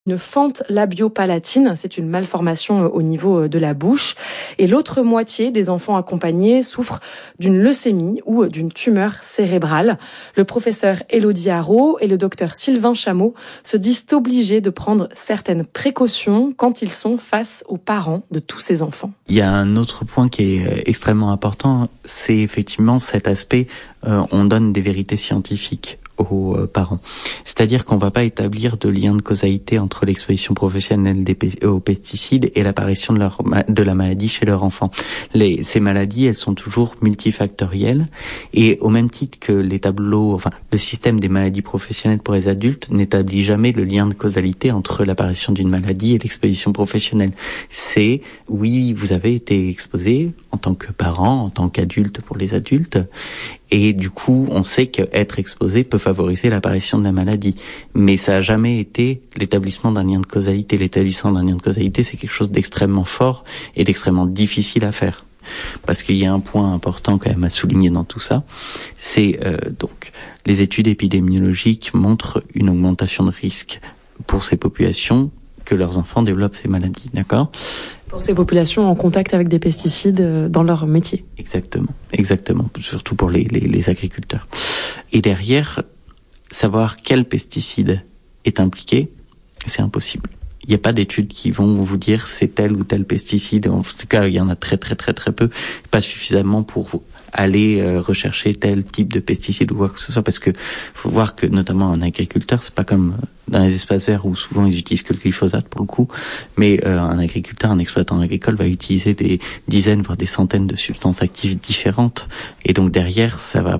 Une fente labio-palatine, c'est une malformation au niveau de la bouche. Et l'autre moitié des enfants accompagnés souffrent d'une leucémie ou d'une tumeur cérébrale. Le professeur Élodie Haro et le docteur Sylvain Chameau se disent obligés de prendre certaines précautions quand ils sont face aux parents de tous ces enfants. Il y a un autre point qui est extrêmement important, c'est effectivement cet aspect, on donne des vérités scientifiques aux parents. C'est-à-dire qu'on va pas établir de lien de causalité entre l'exposition professionnelle aux pesticides et l'apparition de la maladie chez leur enfant. Ces maladies, elles sont toujours multifactorielles et au même titre que les tableaux, le système des maladies professionnelles pour les adultes n'établit jamais le lien de causalité entre l'apparition d'une maladie et l'exposition professionnelle. C'est, oui, vous avez été exposé en tant que parent, en tant qu'adulte pour les adultes. Et du coup, on sait qu'être exposé peut favoriser l'apparition de la maladie. Mais ça n'a jamais été l'établissement d'un lien de causalité. L'établissement d'un lien de causalité, c'est quelque chose d'extrêmement fort et d'extrêmement difficile à faire. Parce qu'il y a un point important quand même à souligner dans tout ça, c'est donc les études épidémiologiques montrent une augmentation de risque pour ces populations que leurs enfants développent ces maladies, d'accord ? Pour ces populations en contact avec des pesticides dans leur métier. Exactement, surtout pour les agriculteurs. Et derrière, savoir quel pesticide est impliqué, c'est impossible. Il n'y a pas d'études qui vont vous dire c'est tel ou tel pesticide. En tout cas, il y en a très peu, pas suffisamment pour aller rechercher tel type de pesticide ou quoi que ce soit, parce que faut voir que notamment un agriculteur, c'est pas comme dans les espaces verts où souvent ils utilisent que le glyphosate pour le coup, mais un agriculteur, un exploitant agricole va utiliser des dizaines voire des centaines de substances actives différentes, et donc derrière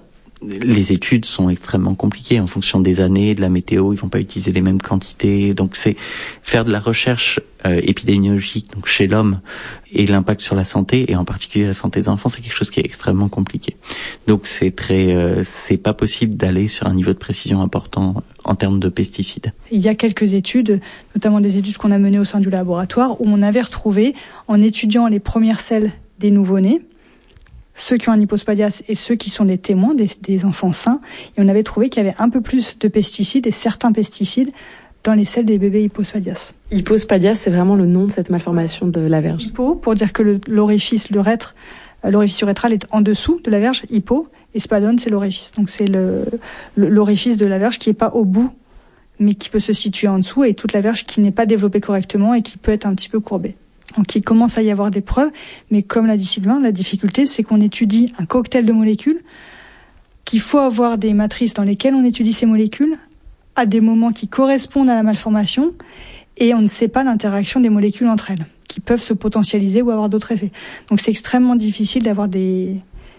les études sont extrêmement compliquées en fonction des années, de la météo, ils vont pas utiliser les mêmes quantités. Donc c'est faire de la recherche épidémiologique donc chez l'homme et l'impact sur la santé et en particulier la santé des enfants, c'est quelque chose qui est extrêmement compliqué. Donc c'est pas possible d'aller sur un niveau de précision important en termes de pesticides. Il y a quelques études, notamment des études qu'on a menées au sein du laboratoire, où on avait retrouvé, en étudiant les premières selles des nouveau-nés, ceux qui ont un hypospadias et ceux qui sont les témoins des enfants sains, et on avait trouvé qu'il y avait un peu plus de pesticides et certains pesticides dans les selles des bébés hypospadias. Hypospadias, c'est vraiment le nom de cette malformation de la verge. Hypo, pour dire que l'orifice urétral est en dessous de la verge, hypo, et spadone, c'est l'orifice. Donc c'est l'orifice de la verge qui est pas au bout, mais qui peut se situer en dessous, et toute la verge qui n'est pas développée correctement et qui peut être un petit peu courbée. Donc il commence à y avoir des preuves, mais comme l'a dit Sylvain, la difficulté c'est qu'on étudie un cocktail de molécules, qu'il faut avoir des matrices dans lesquelles on étudie ces molécules à des moments qui correspondent à la malformation, et on ne sait pas l'interaction des molécules entre elles, qui peuvent se potentialiser ou avoir d'autres effets. Donc c'est extrêmement difficile d'avoir des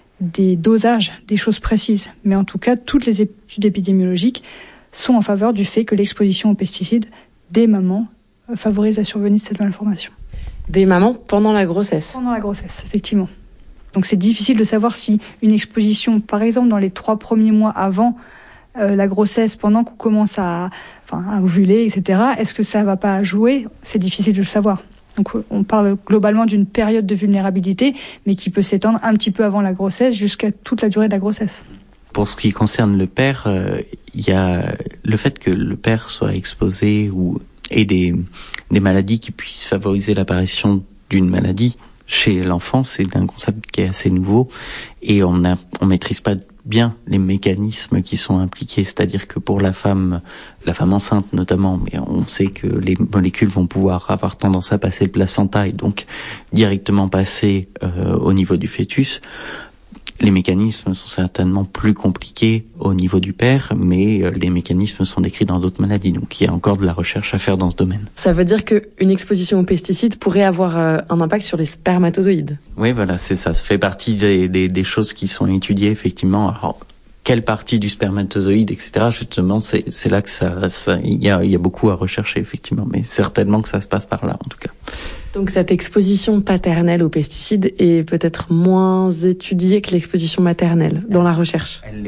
dosages, des choses précises. Mais en tout cas, toutes les études épidémiologiques sont en faveur du fait que l'exposition aux pesticides des mamans favorise la survenue de cette malformation. Des mamans pendant la grossesse. Pendant la grossesse, effectivement. Donc c'est difficile de savoir si une exposition, par exemple dans les 3 premiers mois avant la grossesse, pendant qu'on commence à ovuler, etc., est-ce que ça va pas jouer ? C'est difficile de le savoir. Donc on parle globalement d'une période de vulnérabilité, mais qui peut s'étendre un petit peu avant la grossesse jusqu'à toute la durée de la grossesse. Pour ce qui concerne le père, il y a le fait que le père soit exposé et des maladies qui puissent favoriser l'apparition d'une maladie chez l'enfant, c'est un concept qui est assez nouveau et on maîtrise pas bien les mécanismes qui sont impliqués, c'est-à-dire que pour la femme enceinte notamment, mais on sait que les molécules vont pouvoir avoir tendance à passer le placenta et donc directement passer au niveau du fœtus. Les mécanismes sont certainement plus compliqués au niveau du père, mais les mécanismes sont décrits dans d'autres maladies. Donc il y a encore de la recherche à faire dans ce domaine. Ça veut dire qu'une exposition aux pesticides pourrait avoir un impact sur les spermatozoïdes. Oui, voilà, c'est ça. Ça fait partie des choses qui sont étudiées, effectivement. Alors, quelle partie du spermatozoïde, etc. Justement, c'est là que il y a beaucoup à rechercher, effectivement. Mais certainement que ça se passe par là, en tout cas. Donc cette exposition paternelle aux pesticides est peut-être moins étudiée que l'exposition maternelle dans la recherche. Elle l'est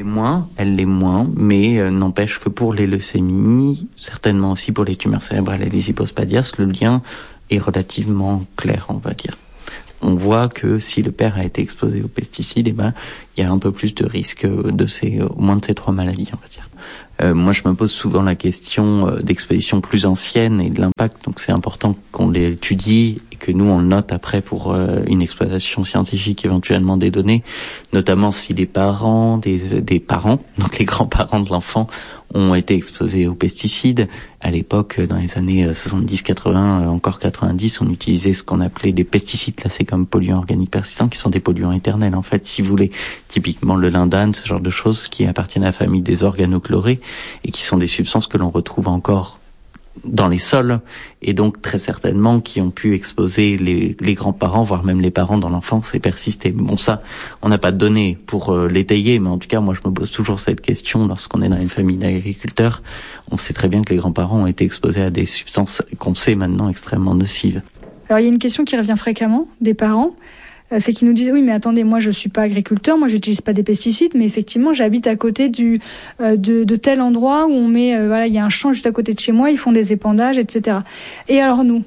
moins, mais n'empêche que pour les leucémies, certainement aussi pour les tumeurs cérébrales et les hypospadias, le lien est relativement clair, on va dire. on voit que si le père a été exposé aux pesticides, il y a un peu plus de risque au moins de ces 3 maladies, on va dire. Moi, je me pose souvent la question d'expositions plus anciennes et de l'impact. Donc, c'est important qu'on les étudie et que nous, on le note après pour une exploitation scientifique éventuellement des données, notamment si les parents, des parents, donc les grands-parents de l'enfant, ont été exposés aux pesticides. À l'époque, dans les années 70-80, encore 90, on utilisait ce qu'on appelait des pesticides classés comme polluants organiques persistants, qui sont des polluants éternels. En fait, si vous voulez, typiquement le lindane, ce genre de choses qui appartiennent à la famille des organochlorés et qui sont des substances que l'on retrouve encore dans les sols et donc très certainement qui ont pu exposer les grands-parents, voire même les parents dans l'enfance et persister. Bon, ça, on n'a pas de données pour l'étayer, mais en tout cas, moi, je me pose toujours cette question lorsqu'on est dans une famille d'agriculteurs. On sait très bien que les grands-parents ont été exposés à des substances qu'on sait maintenant extrêmement nocives. Alors, il y a une question qui revient fréquemment des parents. C'est qu'ils nous disent, oui, mais attendez, moi je suis pas agriculteur, moi j'utilise pas des pesticides, mais effectivement j'habite à côté de tel endroit où on met, il y a un champ juste à côté de chez moi, ils font des épandages, etc. Et alors nous,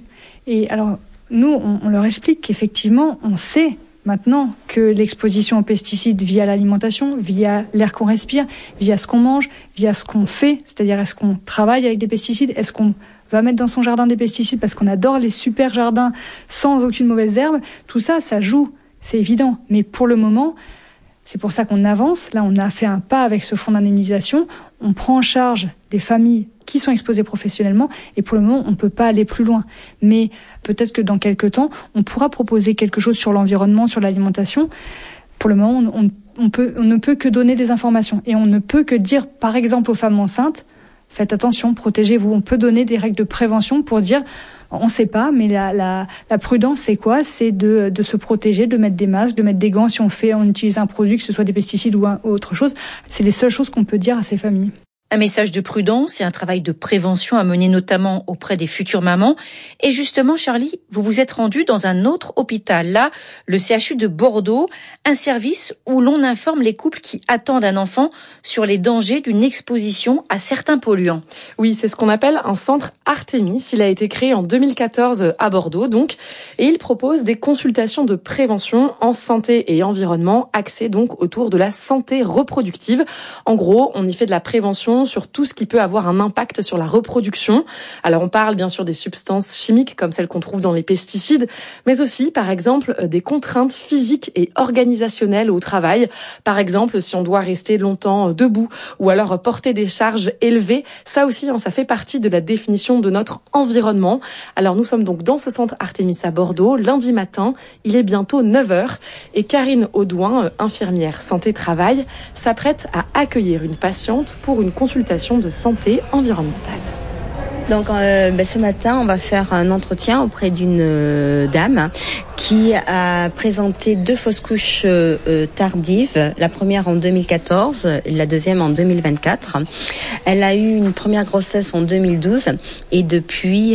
on leur explique qu'effectivement on sait maintenant que l'exposition aux pesticides via l'alimentation, via l'air qu'on respire, via ce qu'on mange, via ce qu'on fait, c'est-à-dire est-ce qu'on travaille avec des pesticides, est-ce qu'on va mettre dans son jardin des pesticides parce qu'on adore les super jardins sans aucune mauvaise herbe, tout ça, ça joue, c'est évident. Mais pour le moment, c'est pour ça qu'on avance. Là, on a fait un pas avec ce fonds d'indemnisation. On prend en charge les familles qui sont exposées professionnellement et pour le moment, on ne peut pas aller plus loin. Mais peut-être que dans quelques temps, on pourra proposer quelque chose sur l'environnement, sur l'alimentation. Pour le moment, on ne peut que donner des informations et on ne peut que dire, par exemple, aux femmes enceintes, faites attention, protégez-vous. On peut donner des règles de prévention pour dire, on ne sait pas, mais la prudence, c'est quoi ? C'est de se protéger, de mettre des masques, de mettre des gants si on utilise un produit, que ce soit des pesticides ou autre chose. C'est les seules choses qu'on peut dire à ces familles. Un message de prudence et un travail de prévention à mener notamment auprès des futures mamans. Et justement, Charlie, vous vous êtes rendu dans un autre hôpital, là, le CHU de Bordeaux, un service où l'on informe les couples qui attendent un enfant sur les dangers d'une exposition à certains polluants. Oui, c'est ce qu'on appelle un centre Artémis. Il a été créé en 2014 à Bordeaux, donc, et il propose des consultations de prévention en santé et environnement, axées donc autour de la santé reproductive. En gros, on y fait de la prévention sur tout ce qui peut avoir un impact sur la reproduction. Alors on parle bien sûr des substances chimiques comme celles qu'on trouve dans les pesticides, mais aussi par exemple des contraintes physiques et organisationnelles au travail. Par exemple, si on doit rester longtemps debout ou alors porter des charges élevées, ça aussi, ça fait partie de la définition de notre environnement. Alors nous sommes donc dans ce centre Artémis à Bordeaux, lundi matin, il est bientôt 9h et Karine Audouin, infirmière santé-travail, s'apprête à accueillir une patiente pour une consultation de santé environnementale. Donc ce matin, on va faire un entretien auprès d'une dame qui a présenté 2 fausses couches tardives, la première en 2014, la deuxième en 2024. Elle a eu une première grossesse en 2012 et depuis,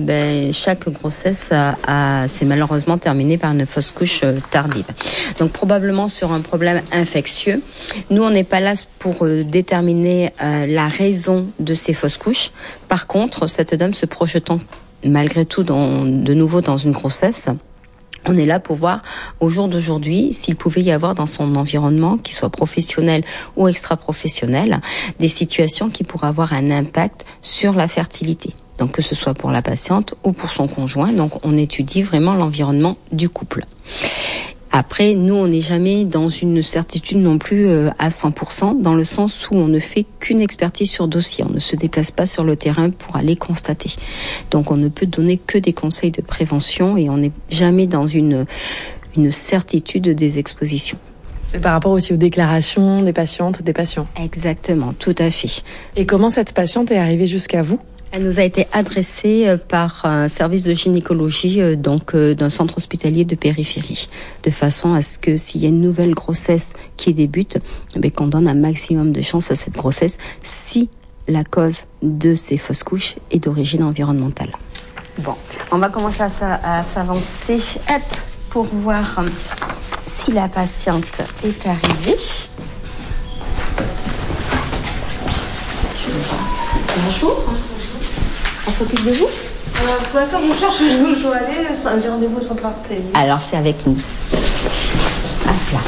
chaque grossesse s'est malheureusement terminée par une fausse couche tardive. Donc probablement sur un problème infectieux. Nous, on n'est pas là pour déterminer la raison de ces fausses couches. Par contre, cette dame se projetant malgré tout de nouveau dans une grossesse, on est là pour voir au jour d'aujourd'hui s'il pouvait y avoir dans son environnement, qu'il soit professionnel ou extra-professionnel, des situations qui pourraient avoir un impact sur la fertilité. Donc que ce soit pour la patiente ou pour son conjoint. Donc on étudie vraiment l'environnement du couple. Après, nous, on n'est jamais dans une certitude non plus à 100%, dans le sens où on ne fait qu'une expertise sur dossier. On ne se déplace pas sur le terrain pour aller constater. Donc, on ne peut donner que des conseils de prévention et on n'est jamais dans une certitude des expositions. C'est par rapport aussi aux déclarations des patientes, des patients. Exactement, tout à fait. Et comment cette patiente est arrivée jusqu'à vous ? Elle nous a été adressée par un service de gynécologie d'un centre hospitalier de périphérie, de façon à ce que s'il y a une nouvelle grossesse qui débute, qu'on donne un maximum de chance à cette grossesse si la cause de ces fausses couches est d'origine environnementale. Bon, on va commencer à s'avancer pour voir si la patiente est arrivée. Bonjour. On s'occupe de vous ? Pour l'instant, je cherche où je dois aller. J'ai rendez-vous sans partir. Alors, c'est avec nous. Hop là.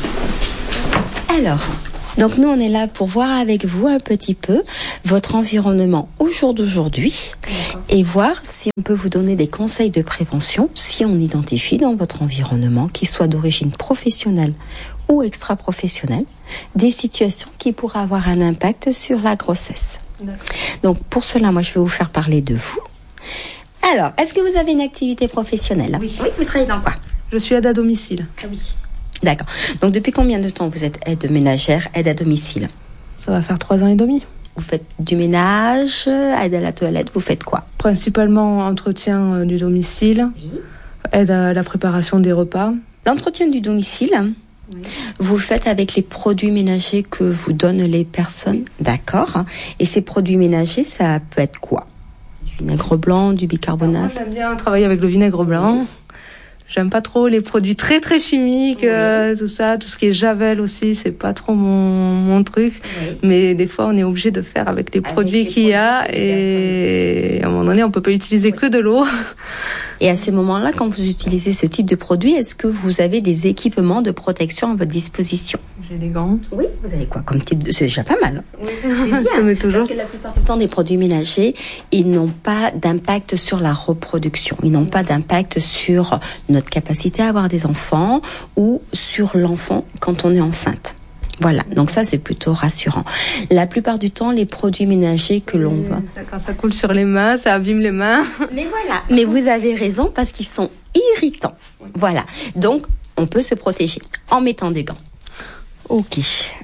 Alors, donc nous, on est là pour voir avec vous un petit peu votre environnement au jour d'aujourd'hui et voir si on peut vous donner des conseils de prévention si on identifie dans votre environnement, qu'il soit d'origine professionnelle ou extra-professionnelle, des situations qui pourraient avoir un impact sur la grossesse. Donc, pour cela, moi, je vais vous faire parler de vous. Alors, est-ce que vous avez une activité professionnelle ? Oui. Oui, vous travaillez dans quoi ? Je suis aide à domicile. Ah oui. D'accord. Donc, depuis combien de temps vous êtes aide ménagère, aide à domicile ? Ça va faire 3 ans et demi. Vous faites du ménage, aide à la toilette, vous faites quoi ? Principalement entretien du domicile, aide à la préparation des repas. L'entretien du domicile, vous le faites avec les produits ménagers que vous donnent les personnes, d'accord ? Et ces produits ménagers, ça peut être quoi ? Du vinaigre blanc, du bicarbonate ? Moi, j'aime bien travailler avec le vinaigre blanc. J'aime pas trop les produits très très chimiques, tout ça, tout ce qui est javel aussi, c'est pas trop mon truc. Oui. Mais des fois, on est obligé de faire avec les produits qu'il y a et à un moment donné, on peut pas utiliser que de l'eau. Et à ces moments-là, quand vous utilisez ce type de produit, est-ce que vous avez des équipements de protection à votre disposition ? J'ai des gants. Oui, vous avez quoi comme type de... C'est déjà pas mal. Oui, c'est bien. Mais toujours. Parce que la plupart du temps, des produits ménagers, ils n'ont pas d'impact sur la reproduction. Ils n'ont pas d'impact sur notre capacité à avoir des enfants ou sur l'enfant quand on est enceinte. Voilà, donc ça c'est plutôt rassurant. La plupart du temps, les produits ménagers que l'on va... Quand ça coule sur les mains, ça abîme les mains. Mais voilà, mais vous avez raison parce qu'ils sont irritants. Voilà, donc on peut se protéger en mettant des gants. Ok.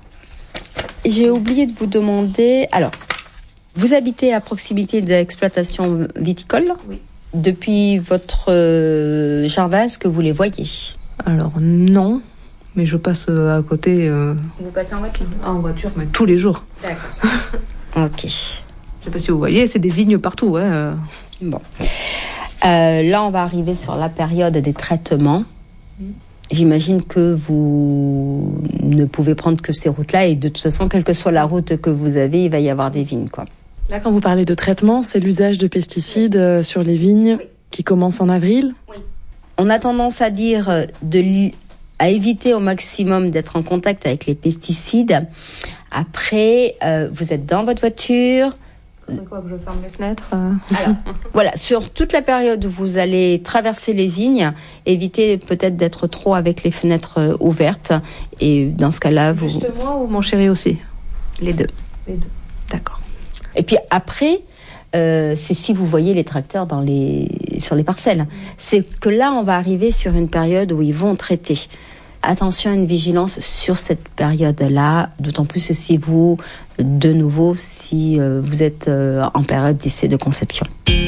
J'ai oublié de vous demander... Alors, vous habitez à proximité de l'exploitation viticole ? Oui. Depuis votre jardin, est-ce que vous les voyez ? Alors non, mais je passe à côté. Vous passez en voiture ? En voiture, mais tous les jours. D'accord. Ok. Je sais pas si vous voyez, c'est des vignes partout. Ouais. Bon. Là, on va arriver sur la période des traitements. J'imagine que vous ne pouvez prendre que ces routes-là et de toute façon, quelle que soit la route que vous avez, il va y avoir des vignes, quoi. Là, quand vous parlez de traitement, c'est l'usage de pesticides sur les vignes qui commence en avril ? Oui. On a tendance à dire à éviter au maximum d'être en contact avec les pesticides. Après, vous êtes dans votre voiture. C'est quoi que je ferme les fenêtres Alors, voilà, sur toute la période où vous allez traverser les vignes, évitez peut-être d'être trop avec les fenêtres ouvertes. Et dans ce cas-là, vous... Juste moi ou mon chéri aussi ? Les deux. Les deux, d'accord. Et puis après, c'est si vous voyez les tracteurs sur les parcelles. C'est que là, on va arriver sur une période où ils vont traiter. Attention à une vigilance sur cette période-là, d'autant plus si vous, de nouveau, si vous êtes en période d'essai de conception.